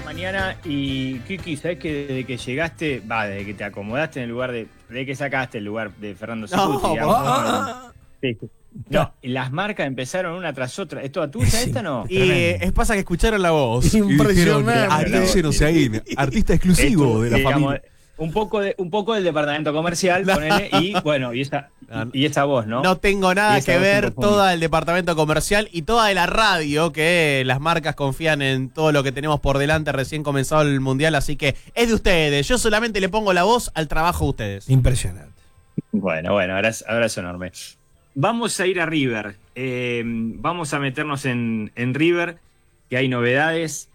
mañana y Kiki, ¿sabés que desde que llegaste, desde que te acomodaste en el lugar desde que sacaste el lugar de Fernando Ceruti, digamos, sí. No, las marcas empezaron una tras otra. ¿Es toda tuya esta no? Y pasa que escucharon la voz. Impresionante. Atícenos ahí, artista exclusivo de la familia. Un poco del departamento comercial, ponele, y bueno, y esa voz, ¿no? No tengo nada que ver toda el departamento comercial y toda de la radio, que las marcas confían en todo lo que tenemos por delante, recién comenzado el mundial, así que es de ustedes. Yo solamente le pongo la voz al trabajo de ustedes. Impresionante. Bueno, abrazo enorme. Vamos a ir a River. Vamos a meternos en River, que hay novedades.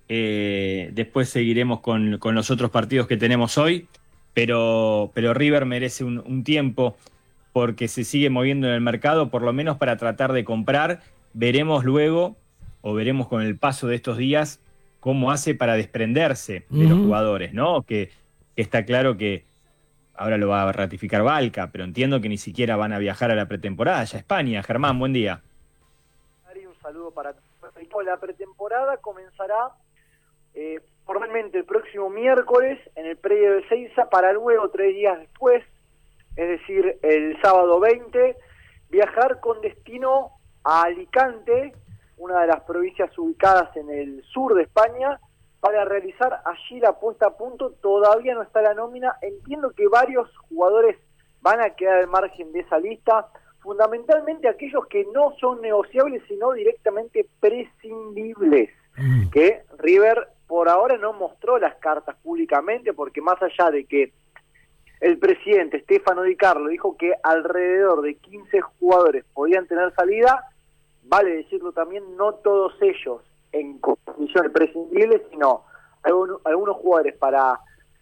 Después seguiremos con los otros partidos que tenemos hoy, pero River merece un tiempo porque se sigue moviendo en el mercado, por lo menos para tratar de comprar. Veremos luego, o veremos con el paso de estos días, cómo hace para desprenderse de los jugadores, ¿no? Que está claro que ahora lo va a ratificar Valca, pero entiendo que ni siquiera van a viajar a la pretemporada, ya a España. Germán, buen día. Un saludo para todos. La pretemporada comenzará formalmente el próximo miércoles en el predio de Ezeiza, para luego 3 días después, es decir, el sábado 20, viajar con destino a Alicante, una de las provincias ubicadas en el sur de España, para realizar allí la puesta a punto. Todavía no está la nómina, entiendo que varios jugadores van a quedar al margen de esa lista, fundamentalmente aquellos que no son negociables, sino directamente prescindibles, que River por ahora no mostró las cartas públicamente, porque más allá de que el presidente Stefano Di Carlo dijo que alrededor de 15 jugadores podían tener salida, vale decirlo también, no todos ellos en condiciones prescindibles, sino algunos jugadores para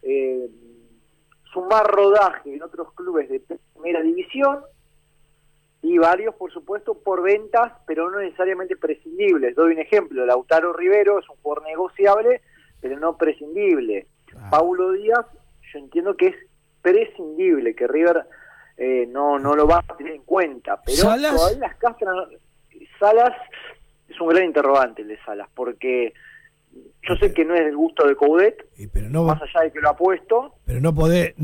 sumar rodaje en otros clubes de primera división, y varios, por supuesto, por ventas, pero no necesariamente prescindibles. Doy un ejemplo: Lautaro Rivero es un jugador negociable, pero no prescindible. Paulo Díaz, yo entiendo que es prescindible, que River no lo va a tener en cuenta, pero ¿Salas? Todavía las castras. Salas es un gran interrogante, el de Salas, porque yo sé que no es del gusto de Coudet, pero no, más allá de que lo ha puesto. Pero no podés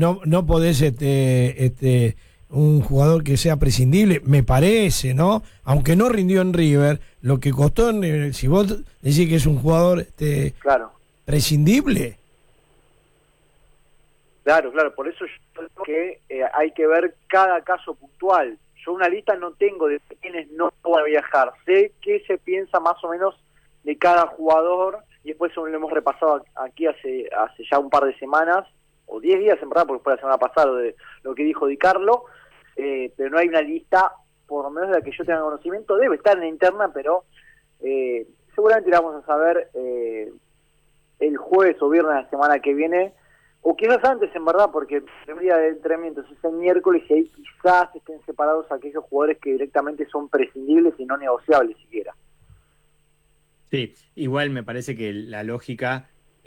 un jugador que sea prescindible, me parece, ¿no? Aunque no rindió en River, lo que costó en River, si vos decís que es un jugador Claro. prescindible. Claro, por eso yo creo que hay que ver cada caso puntual. Yo una lista no tengo de quienes no van a viajar. Sé qué se piensa más o menos de cada jugador, y después lo hemos repasado aquí hace ya un par de semanas, o 10 días en verdad, porque fue la semana pasada de lo que dijo Di Carlo, pero no hay una lista, por lo menos de la que yo tenga conocimiento. Debe estar en la interna, pero seguramente la vamos a saber el jueves o viernes de la semana que viene, o quizás antes, en verdad, porque el día de entrenamiento es el miércoles, y ahí quizás estén separados aquellos jugadores que directamente son prescindibles y no negociables siquiera. Sí, igual me parece que la lógica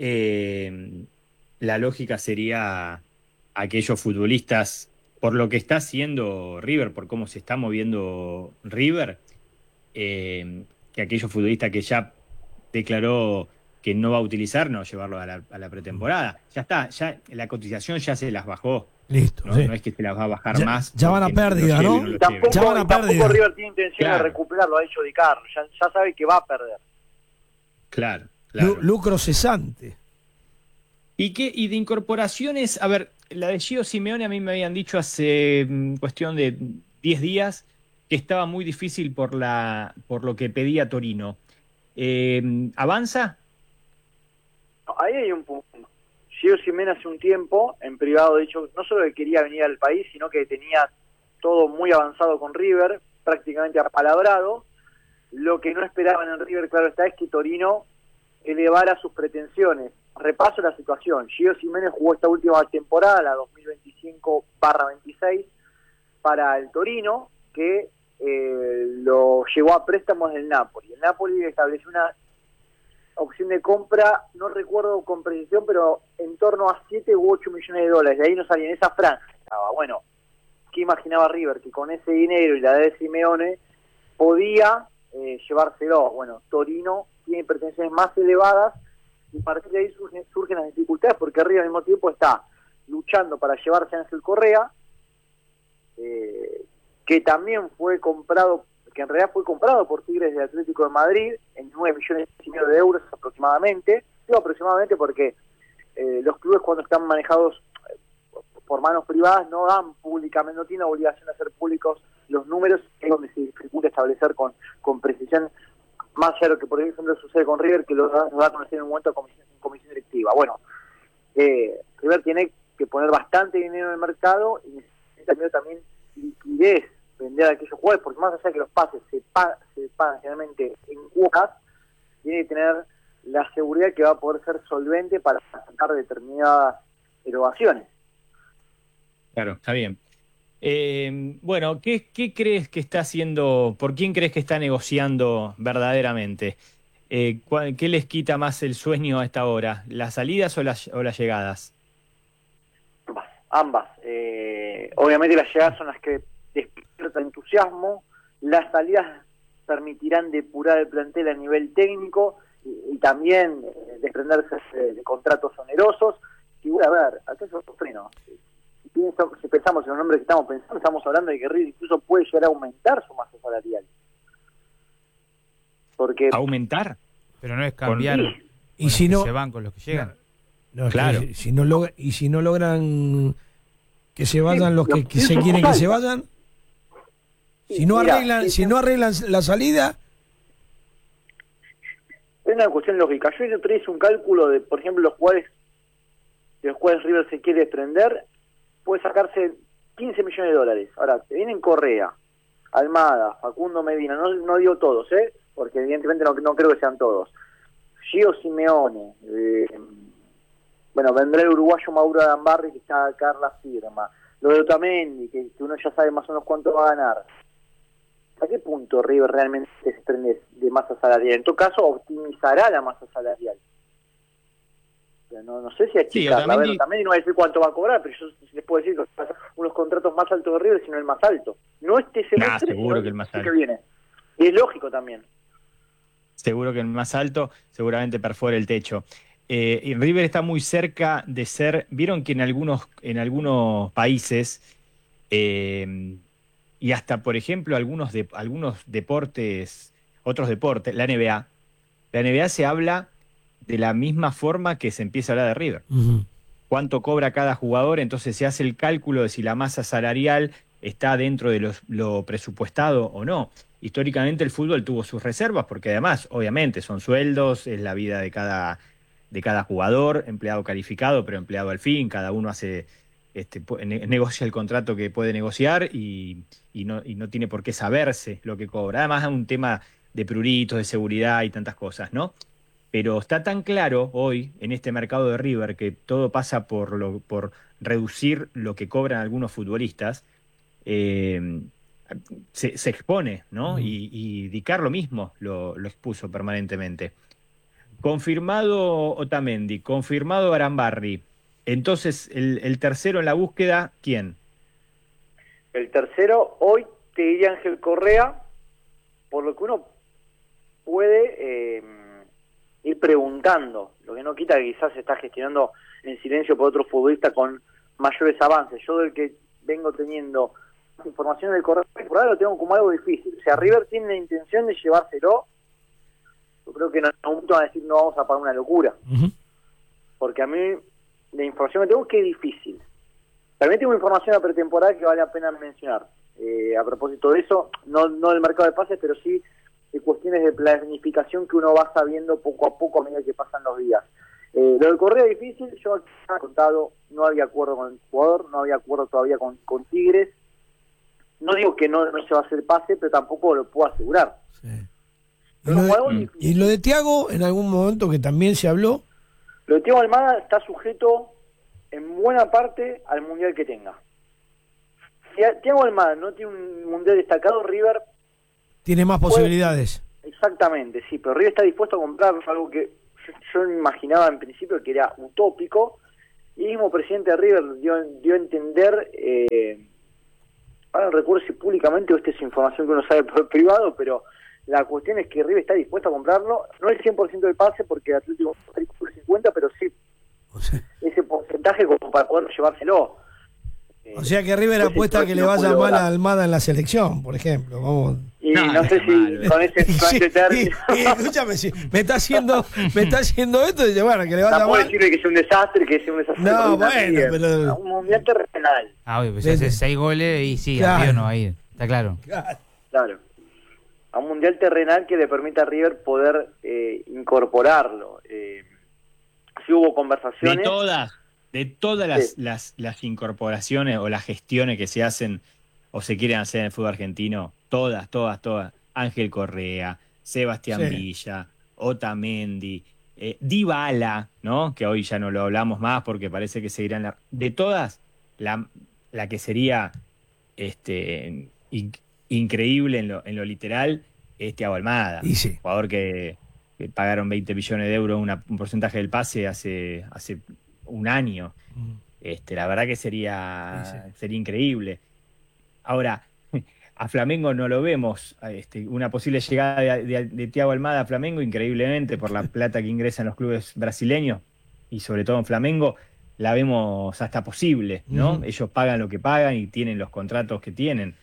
sería aquellos futbolistas, por lo que está haciendo River, por cómo se está moviendo River, que aquellos futbolistas que ya declaró que no va a utilizar, no llevarlo a la pretemporada. Ya está, ya la cotización ya se las bajó. Listo. No, Sí. no es que se las va a bajar más. Ya van a pérdida, ¿no? Y tampoco River tiene intención de recuperarlo, ha dicho Di Carlo, ya sabe que va a perder. Claro. Lucro cesante. ¿Y de incorporaciones? A ver, la de Gio Simeone a mí me habían dicho hace cuestión de 10 días que estaba muy difícil por lo que pedía Torino. ¿Avanza? Ahí hay un punto. Gio Simeone hace un tiempo, en privado, de hecho, no solo que quería venir al país, sino que tenía todo muy avanzado con River, prácticamente apalabrado. Lo que no esperaban en River, claro está, es que Torino elevara sus pretensiones. Repaso la situación: Gio Simeone jugó esta última temporada, la 2025/26, para el Torino, que lo llevó a préstamos del Napoli. El Napoli estableció una opción de compra, no recuerdo con precisión, pero en torno a 7 u 8 millones de dólares. De ahí no salía, en esa franja estaba. Bueno, ¿qué imaginaba River? Que con ese dinero y la de Simeone podía llevárselo. Bueno, Torino tiene pretensiones más elevadas, y a partir de ahí surgen las dificultades, porque River al mismo tiempo está luchando para llevarse a Ángel Correa, que también fue comprado, que en realidad fue comprado por Tigres de Atlético de Madrid en 9,5 millones de euros aproximadamente. Digo aproximadamente porque los clubes, cuando están manejados por manos privadas, no dan públicamente, no tienen obligación de hacer públicos los números, es donde se dificulta establecer con precisión, más allá de lo que por ejemplo sucede con River, que lo da a conocer en un momento en comisión directiva. Bueno, River tiene que poner bastante dinero en el mercado y necesita también liquidez, vender a aquellos jugadores, porque más allá de que los pases se pagan generalmente en cuotas, tiene que tener la seguridad que va a poder ser solvente para sacar determinadas erogaciones. Claro, está bien. Bueno, ¿qué crees que está haciendo, por quién crees que está negociando verdaderamente? ¿Qué les quita más el sueño a esta hora? ¿Las salidas o las llegadas? Ambas. Obviamente las llegadas son las que despiertan entusiasmo, las salidas permitirán depurar el plantel a nivel técnico y también desprenderse de contratos onerosos. Y bueno, a ver, acá es otro freno. Si pensamos en los nombres que estamos pensando, estamos hablando de que River incluso puede llegar a aumentar su masa salarial. Porque ¿aumentar? Pero no es cambiar. Y si no, se van con los que llegan. No, claro. Si no logran que se vayan los que se quieren que se vayan, si no arreglan la salida, es una cuestión lógica. Yo el otro día hice un cálculo de, por ejemplo, los jugadores de los cuales River se quiere desprender, puede sacarse 15 millones de dólares. Ahora, te vienen Correa, Almada, Facundo Medina, no digo todos, porque evidentemente no creo que sean todos. Gio Simeone, bueno, vendrá el uruguayo Mauro Adambarri, que está acá en la firma. Lo de Otamendi, que uno ya sabe más o menos cuánto va a ganar. ¿A qué punto River realmente se desprende de masa salarial? En todo caso, optimizará la masa salarial. No sé si achicarla. Sí, Otamendi no va a decir cuánto va a cobrar, pero yo les puedo decir que unos contratos más altos de River, sino el más alto. No este semestre, seguro sino que el más alto. que viene. Y es lógico también. Seguro que el más alto seguramente perfora el techo. Y River está muy cerca de ser, vieron que en algunos países y hasta por ejemplo algunos deportes, otros deportes, la NBA se habla de la misma forma que se empieza a hablar de River. uh-huh. Cuánto cobra cada jugador, entonces se hace el cálculo de si la masa salarial está dentro de lo presupuestado o no. Históricamente el fútbol tuvo sus reservas, porque además, obviamente, son sueldos, es la vida de cada jugador, empleado calificado, pero empleado al fin, cada uno hace negocia el contrato que puede negociar y no tiene por qué saberse lo que cobra. Además es un tema de pruritos, de seguridad y tantas cosas, ¿no? Pero está tan claro hoy en este mercado de River que todo pasa por reducir lo que cobran algunos futbolistas. Se expone, ¿no? Y Dicar lo mismo lo expuso permanentemente. Confirmado Otamendi, confirmado Arambarri. Entonces, el tercero en la búsqueda, ¿quién? El tercero, hoy te diría Ángel Correa, por lo que uno puede ir preguntando, lo que no quita que quizás se está gestionando en silencio por otro futbolista con mayores avances. Yo del que vengo teniendo información del Correa, por ahora lo tengo como algo difícil. O sea, River tiene la intención de llevárselo. Yo creo que en algún momento van a decir no vamos a pagar una locura. Uh-huh. Porque a mí la información que tengo es que es difícil. También tengo información a pretemporada que vale la pena mencionar. A propósito de eso, no del mercado de pases, pero sí de cuestiones de planificación que uno va sabiendo poco a poco a medida que pasan los días. Lo del Correa es difícil. Yo aquí he contado, no había acuerdo con el jugador, no había acuerdo todavía con Tigres. No digo que no se va a hacer pase, pero tampoco lo puedo asegurar. Sí. Y lo de Thiago, en algún momento que también se habló. Lo de Thiago Almada está sujeto en buena parte al mundial que tenga. Si Thiago Almada no tiene un mundial destacado, River tiene más posibilidades. Exactamente, sí, pero River está dispuesto a comprar algo que yo imaginaba en principio que era utópico, y el mismo presidente de River dio a entender, ahora no recuerdo si públicamente o esta es información que uno sabe por privado, pero la cuestión es que River está dispuesto a comprarlo, no el 100% del pase, porque Atlético el puntaje como para poder llevárselo. O sea que River apuesta a que le vaya mal a Almada en la selección, por ejemplo. Vamos. Y no sé si con ese término. Escúchame, si me está haciendo esto, dice, bueno, que le vaya No puedo mal. decirle que sea un desastre, No, bueno, pero. Un mundial terrenal. Obvio, pues hace 6 goles y sí, Claro. arriba no va a ir. Está claro. Claro. A un mundial terrenal que le permita a River poder incorporarlo. Sí hubo conversaciones. De todas las incorporaciones o las gestiones que se hacen o se quieren hacer en el fútbol argentino, todas. Ángel Correa, Sebastián Villa, Otamendi, Dybala, ¿no? Que hoy ya no lo hablamos más porque parece que seguirán. De todas, la que sería increíble en lo literal es Thiago Almada. Y sí. Jugador que pagaron 20 millones de euros, un porcentaje del pase hace un año. La verdad que sería increíble. Ahora, a Flamengo no lo vemos. Una posible llegada de Thiago Almada a Flamengo, increíblemente, por la plata que ingresa en los clubes brasileños, y sobre todo en Flamengo, la vemos hasta posible, ¿no? Ellos pagan lo que pagan y tienen los contratos que tienen.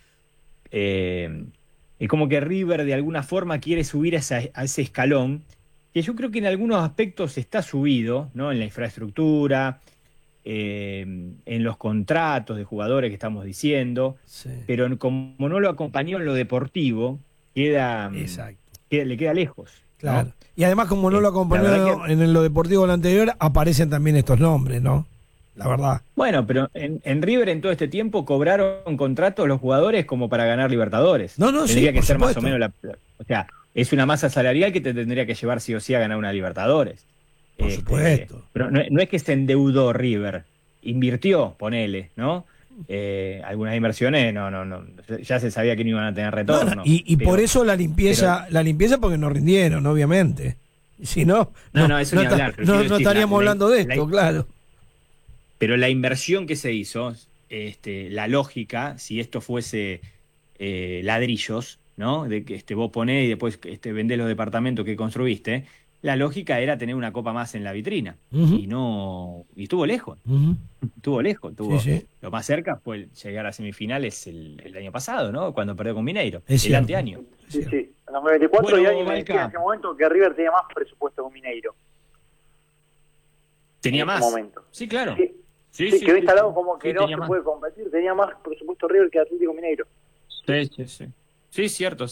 Es como que River de alguna forma quiere subir a ese escalón, que yo creo que en algunos aspectos está subido, ¿no? En la infraestructura, en los contratos de jugadores que estamos diciendo, pero como no lo acompañó en lo deportivo, le queda lejos. Claro. ¿no? Y además, como no lo acompañó en lo deportivo lo anterior, aparecen también estos nombres, ¿no? La verdad. Bueno, pero en River en todo este tiempo cobraron contratos los jugadores como para ganar Libertadores. Tendría que ser más o menos o sea, es una masa salarial que te tendría que llevar sí o sí a ganar una Libertadores. Por supuesto. Pero no es que se endeudó River, invirtió, ponele, ¿no? Algunas inversiones ya se sabía que no iban a tener retorno. Y por eso la limpieza porque no rindieron, obviamente. Si no, eso ni hablar, pero quiero decir, estaríamos hablando de esto, claro. Pero la inversión que se hizo, la lógica, si esto fuese ladrillos, ¿no? De que vos ponés y después vendés los departamentos que construiste, la lógica era tener una copa más en la vitrina. Y estuvo lejos. Estuvo lejos. Sí. Lo más cerca fue llegar a semifinales el año pasado, ¿no? Cuando perdió con Mineiro, Es el cierto. anteaño. Sí. En 2024 Bueno, y alguien me decía en ese momento que River tenía más presupuesto que Mineiro. ¿Tenía en más? ese momento. Sí, claro. Sí, quedó instalado como que no tenía se más. puede competir. Tenía más presupuesto River que Atlético Mineiro. Sí, cierto.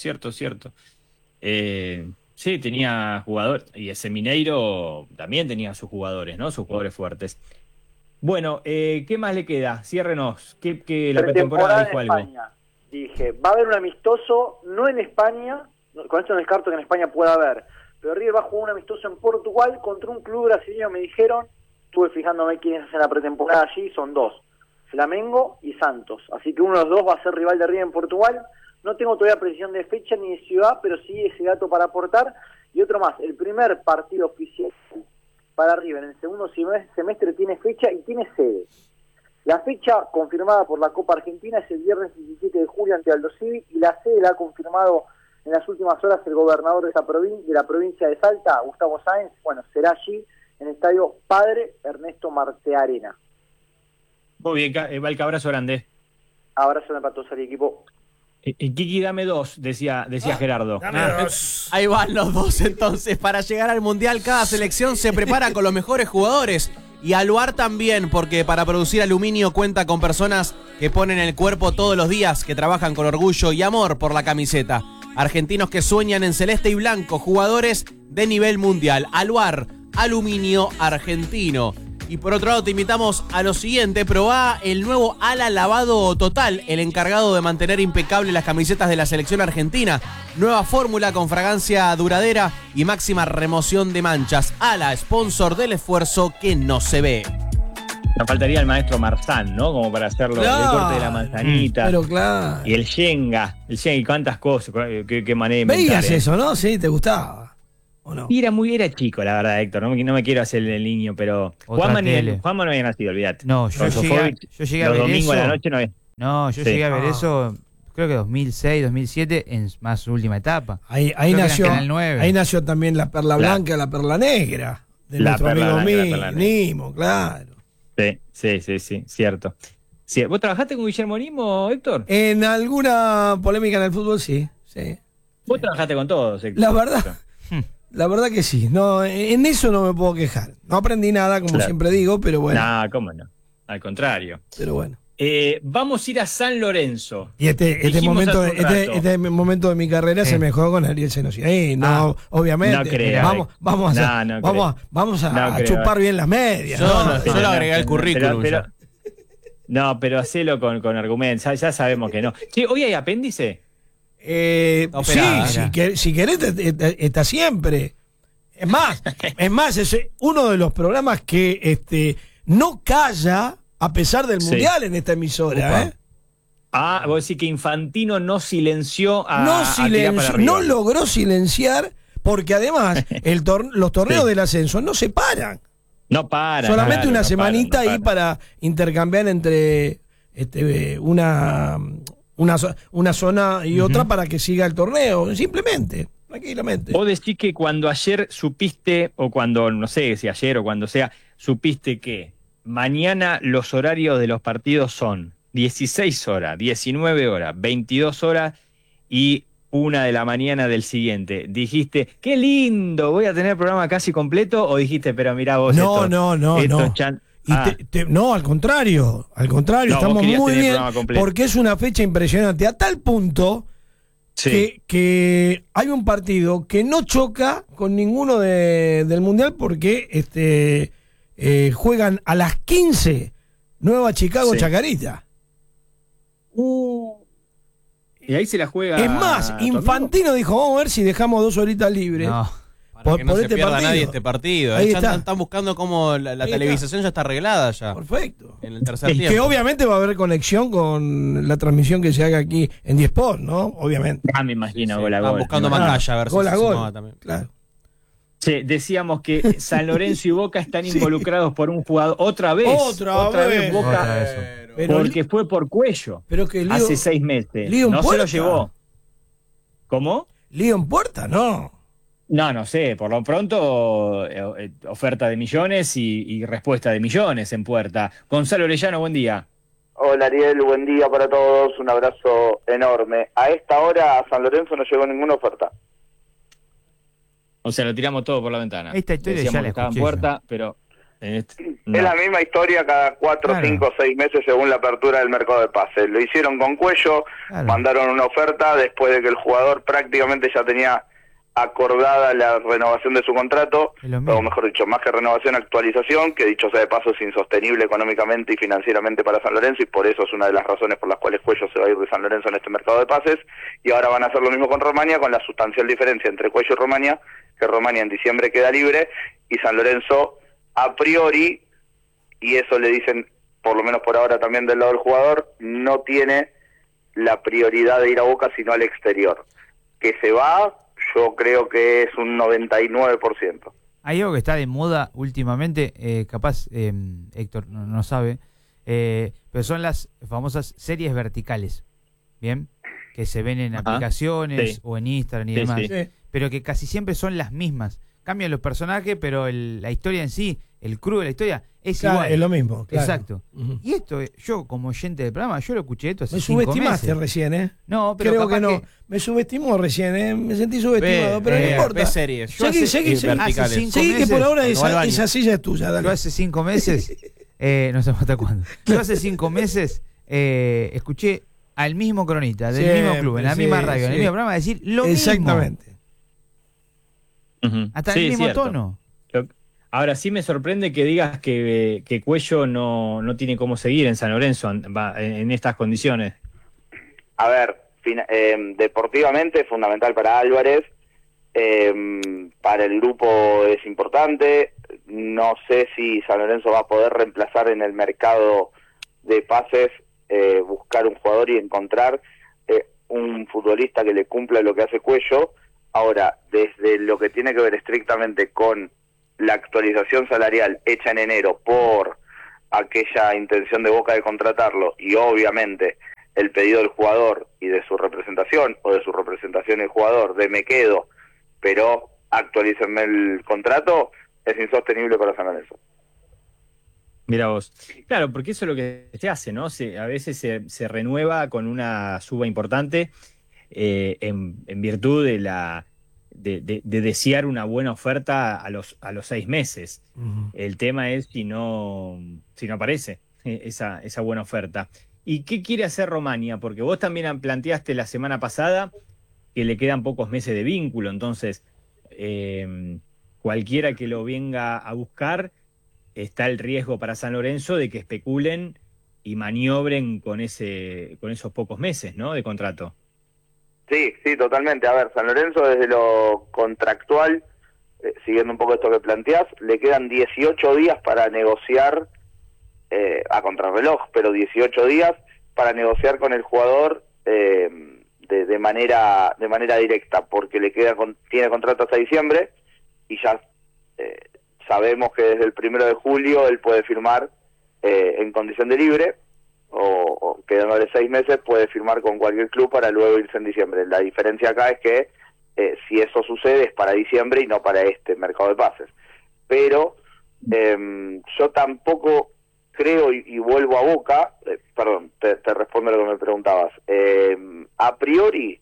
Sí, tenía jugadores. Y ese Mineiro también tenía sus jugadores, ¿no? Sus jugadores fuertes. Bueno, ¿qué más le queda? Ciérrenos. ¿Qué la pretemporada dijo en algo? España. Dije, va a haber un amistoso, no en España, con esto no descarto que en España pueda haber, pero River va a jugar un amistoso en Portugal contra un club brasileño, me dijeron. Estuve fijándome quiénes hacen la pretemporada allí, son dos, Flamengo y Santos. Así que uno de los dos va a ser rival de River en Portugal. No tengo todavía precisión de fecha ni de ciudad, pero sí ese dato para aportar. Y otro más, el primer partido oficial para River en el segundo semestre tiene fecha y tiene sede. La fecha confirmada por la Copa Argentina es el viernes 17 de julio ante Aldo Civi, y la sede la ha confirmado en las últimas horas el gobernador de la provincia de Salta, Gustavo Sáenz. Bueno, será allí en el estadio Padre Ernesto Martearena. Muy bien, Valca, abrazo grande. Abrazo para todos al equipo. Kiki, dame dos, decía Gerardo. Ahí van los dos entonces. Para llegar al Mundial, cada selección se prepara con los mejores jugadores. Y Aluar también, porque para producir aluminio cuenta con personas que ponen el cuerpo todos los días, que trabajan con orgullo y amor por la camiseta. Argentinos que sueñan en celeste y blanco, jugadores de nivel mundial. Aluar, aluminio argentino. Y por otro lado te invitamos a lo siguiente: probá el nuevo Ala Lavado Total, el encargado de mantener impecable las camisetas de la selección argentina. Nueva fórmula con fragancia duradera y máxima remoción de manchas. Ala, sponsor del esfuerzo que no se ve. Nos faltaría el maestro Marzán, ¿no? Como para hacerlo, el corte de la manzanita. Pero claro. Y el Shenga y cuántas cosas, qué manera de inventar. Veías eso, ¿no? Sí, te gustaba. ¿O no? Y era chico, la verdad, Héctor. No me quiero hacer el niño, pero Juanma no había nacido, olvídate. No, yo llegué a ver los domingos eso. a la noche no había. No, yo llegué a ver eso, creo que 2006, 2007, en más su última etapa. Ahí nació también la perla blanca, la perla negra. De nuestro amigo Nimo, claro. Sí, cierto. Sí, ¿vos trabajaste con Guillermo Nimo, Héctor? En alguna polémica en el fútbol, sí. Vos trabajaste con todos, Héctor. La verdad que sí. No, en eso no me puedo quejar. No aprendí nada, como siempre digo, pero bueno. No, cómo no. Al contrario. Pero bueno. Vamos a ir a San Lorenzo. Y este momento de mi carrera se me jugó con Ariel Senosiani. No, obviamente. No creo. Vamos a chupar bien las medias. Yo lo agregué al currículum. Pero hacelo con argumentos. Ya sabemos que no. Sí, ¿hoy hay apéndice? Si querés, está siempre. Es más, es uno de los programas que no calla a pesar del mundial en esta emisora. Vos decís que Infantino no silenció no logró silenciar, porque además los torneos del ascenso no se paran. No paran. Solamente una semanita ahí para intercambiar entre una zona y otra para que siga el torneo, simplemente, tranquilamente. Vos decís que cuando ayer supiste, o cuando, no sé si ayer o cuando sea, supiste que mañana los horarios de los partidos son 16 horas, 19 horas, 22 horas y 1 de la mañana del siguiente. Dijiste, qué lindo, voy a tener programa casi completo, o dijiste, pero mirá vos. No. No, al contrario, estamos muy bien, porque es una fecha impresionante, a tal punto que hay un partido que no choca con ninguno del Mundial, porque juegan a las 15 Nueva Chicago Chacarita. Y ahí se la juega. Es más, Infantino dijo, vamos a ver si dejamos 2 horitas libres. No. Para que no se pierda nadie este partido. Ahí están buscando cómo la televisación ya está arreglada ya. Perfecto. En el tercer tiempo. Que obviamente va a haber conexión con la transmisión que se haga aquí en Diesport, ¿no? Obviamente. Me imagino, gol a Están gol. buscando Macaya, a ver gol si a se gol. sumaba también. Claro. Sí, decíamos que San Lorenzo y Boca están involucrados por un jugador. Otra vez Boca. Porque fue por Cuello. Pero que hace 6 meses. No se lo llevó. ¿Cómo? Lío en puerta, no. No sé, por lo pronto oferta de millones y respuesta de millones en puerta. Gonzalo Orellano, buen día. Hola Ariel, buen día para todos, un abrazo enorme. A esta hora a San Lorenzo no llegó ninguna oferta. O sea, lo tiramos todo por la ventana. Esta historia decíamos ya la que estaba en escuché puerta, pero... Es la misma historia cada 4, 5, 6 meses según la apertura del mercado de pases. Lo hicieron con Cuello, mandaron una oferta después de que el jugador prácticamente ya tenía acordada la renovación de su contrato, o mejor dicho, más que renovación, actualización, que dicho sea de paso es insostenible económicamente y financieramente para San Lorenzo, y por eso es una de las razones por las cuales Cuello se va a ir de San Lorenzo en este mercado de pases, y ahora van a hacer lo mismo con Romania, con la sustancial diferencia entre Cuello y Romania, que Romania en diciembre queda libre, y San Lorenzo a priori, y eso le dicen, por lo menos por ahora también del lado del jugador, no tiene la prioridad de ir a Boca sino al exterior. Que se va, yo creo que es un 99%. Hay algo que está de moda últimamente, capaz Héctor no sabe, pero son las famosas series verticales, ¿bien? Que se ven en aplicaciones o en Instagram y demás, pero que casi siempre son las mismas. Cambian los personajes, pero la historia en sí, el crudo de la historia, es igual. Es lo mismo, claro. Exacto. Y esto, yo como oyente del programa, yo lo escuché esto hace 5 meses. Me subestimaste recién, ¿eh? No, pero creo que no. Me subestimó recién, ¿eh? Me sentí subestimado, pero no importa. Series. Seguí verticales. Seguí que por ahora esa silla es tuya. Dale. Yo hace 5 meses, no sé hasta cuándo. Yo hace 5 meses escuché al mismo cronista, del mismo club, en la misma radio, en el mismo programa, decir lo mismo. Exactamente. Hasta el mismo tono. Ahora sí me sorprende que digas que Cuello no tiene cómo seguir en San Lorenzo en estas condiciones. A ver, deportivamente es fundamental para Álvarez, para el grupo es importante, no sé si San Lorenzo va a poder reemplazar en el mercado de pases, buscar un jugador y encontrar un futbolista que le cumpla lo que hace Cuello. Ahora, desde lo que tiene que ver estrictamente con la actualización salarial hecha en enero por aquella intención de Boca de contratarlo y obviamente el pedido del jugador y de su representación o de su representación el jugador de me quedo, pero actualícenme el contrato, es insostenible para San Lorenzo. Mira vos. Claro, porque eso es lo que se hace, ¿no? A veces se renueva con una suba importante en virtud de desear una buena oferta a los 6 meses. El tema es si no aparece esa buena oferta. ¿Y qué quiere hacer Romania? Porque vos también planteaste la semana pasada que le quedan pocos meses de vínculo, entonces cualquiera que lo venga a buscar, está el riesgo para San Lorenzo de que especulen y maniobren con esos pocos meses, ¿no?, de contrato. Sí, totalmente. A ver, San Lorenzo desde lo contractual, siguiendo un poco esto que planteás, le quedan 18 días para negociar, a contrarreloj, pero 18 días para negociar con el jugador de manera directa, porque tiene contrato hasta diciembre y ya sabemos que desde el 1 de julio él puede firmar en condición de libre, o quedándole 6 meses puede firmar con cualquier club para luego irse en diciembre. La diferencia acá es que si eso sucede es para diciembre y no para este mercado de pases. Pero yo tampoco creo, y vuelvo a Boca, perdón, te respondo lo que me preguntabas. A priori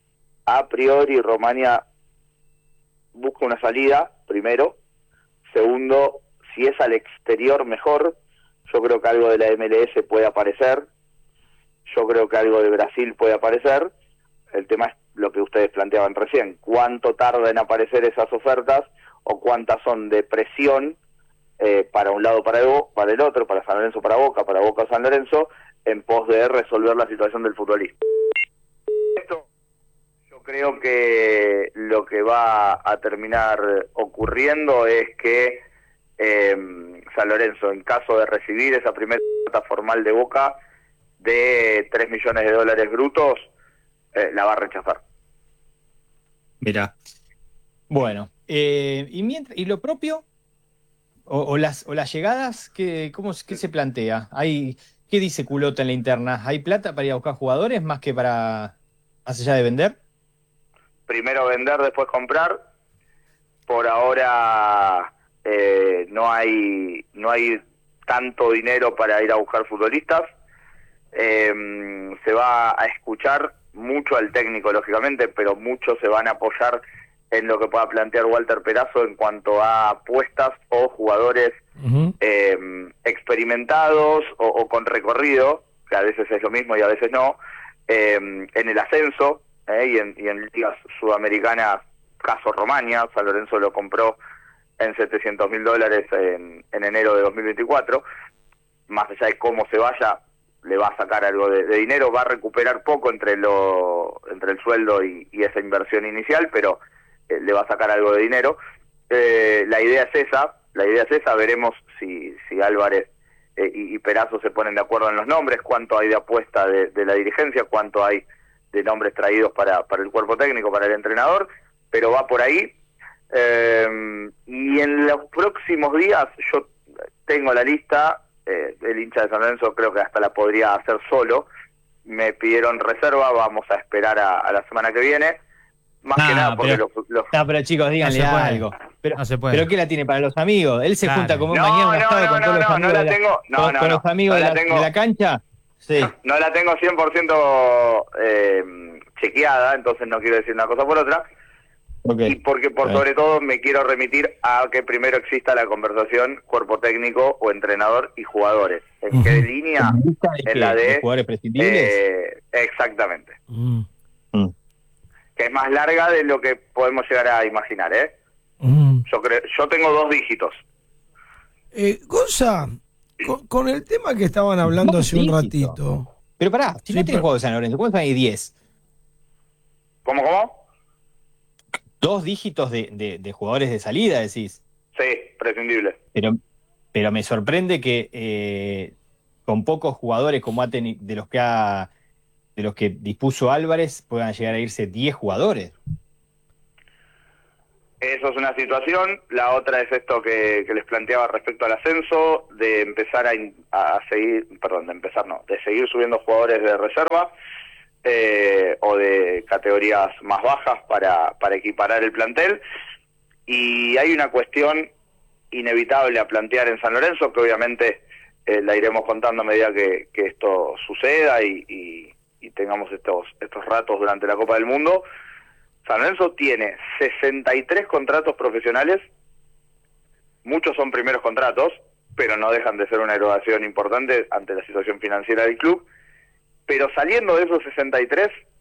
Romania busca una salida, primero. Segundo, si es al exterior, mejor. Yo creo que algo de la MLS puede aparecer. Yo creo que algo de Brasil puede aparecer. El tema es lo que ustedes planteaban recién. ¿Cuánto tarda en aparecer esas ofertas? ¿O cuántas son de presión para un lado, para el otro, para San Lorenzo, para Boca San Lorenzo, en pos de resolver la situación del futbolista? Esto, yo creo que lo que va a terminar ocurriendo es que San Lorenzo, en caso de recibir esa primera oferta formal de Boca de $3 millones brutos, la va a rechazar. Mira, bueno, ¿y lo propio? ¿O las llegadas? ¿Qué se plantea? ¿Qué dice Culota en la interna? ¿Hay plata para ir a buscar jugadores más que más allá de vender? Primero vender, después comprar. Por ahora no hay tanto dinero para ir a buscar futbolistas. Se va a escuchar mucho al técnico, lógicamente, pero muchos se van a apoyar en lo que pueda plantear Walter Perazo en cuanto a apuestas o jugadores experimentados o con recorrido, que a veces es lo mismo y a veces no, en el ascenso y en ligas sudamericanas, caso Romania. San Lorenzo lo compró en $700.000 en enero de 2024. Más allá de cómo se vaya, le va a sacar algo de dinero, va a recuperar poco entre el sueldo y esa inversión inicial, pero le va a sacar algo de dinero. La idea es esa, veremos si Álvarez y Perazo se ponen de acuerdo en los nombres, cuánto hay de apuesta de la dirigencia, cuánto hay de nombres traídos para el cuerpo técnico, para el entrenador, pero va por ahí. Y en los próximos días yo tengo la lista, el hincha de San Lorenzo creo que hasta la podría hacer solo, me pidieron reserva, vamos a esperar a la semana que viene, más que nada porque pero chicos, díganle algo. Pero, no se puede. ¿Pero qué la tiene para los amigos? Él se junta con mañana un asado con todos los amigos con los amigos de la cancha. Sí. No la tengo 100% chequeada, entonces no quiero decir una cosa por otra. Okay. Y porque sobre todo me quiero remitir a que primero exista la conversación cuerpo técnico o entrenador y jugadores. ¿En qué línea? En la de jugadores prescindibles. Exactamente. Que es más larga de lo que podemos llegar a imaginar, Yo tengo 2 dígitos. Gonza, con el tema que estaban hablando hace un ratito. Pero pará, si no tenés juego de San Lorenzo, ¿cuántos hay? 10. ¿Cómo? 2 dígitos de jugadores de salida, decís. Sí, prescindible. Pero me sorprende que con pocos jugadores como de los que dispuso Álvarez puedan llegar a irse 10 jugadores. Eso es una situación. La otra es esto que les planteaba respecto al ascenso, de empezar de seguir subiendo jugadores de reserva o de categorías más bajas para equiparar el plantel. Y hay una cuestión inevitable a plantear en San Lorenzo, que obviamente la iremos contando a medida que esto suceda y tengamos estos ratos durante la Copa del Mundo. San Lorenzo tiene 63 contratos profesionales, muchos son primeros contratos, pero no dejan de ser una erogación importante ante la situación financiera del club. Pero saliendo de esos 63,